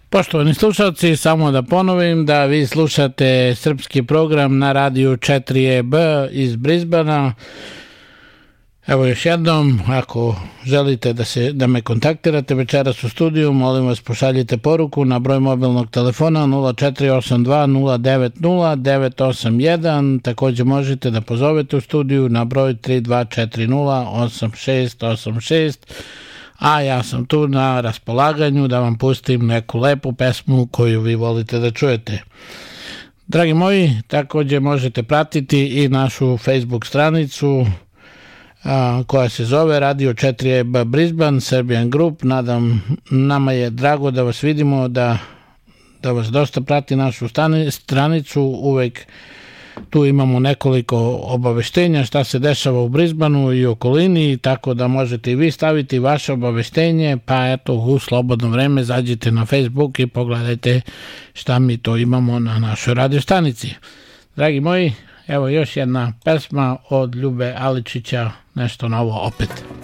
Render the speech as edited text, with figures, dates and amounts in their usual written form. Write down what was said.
Poštovani slušalci, samo da ponovim da vi slušate srpski program na radiju 4EB iz Brisbanea. Evo još jednom, ako želite da me kontaktirate večeras u studiju, molim vas pošaljite poruku na broj mobilnog telefona 0482 090 981. Također možete da pozovete u studiju na broj 3240 8686. A ja sam tu na raspolaganju da vam pustim neku lepu pesmu koju vi volite da čujete. Dragi moji, također možete pratiti i našu Facebook stranicu koja se zove Radio 4EB Brisbane Serbian Group. Nama je drago da vas vidimo, da vas dosta prati našu stranicu. Uvek tu imamo nekoliko obaveštenja šta se dešava u Brisbaneu i okolini, tako da možete i vi staviti vaše obaveštenje, pa eto u slobodno vreme zađite na Facebook i pogledajte šta mi to imamo na našoj radio stanici. Dragi moji, evo još jedna pesma od Ljube Aličića, nešto novo opet.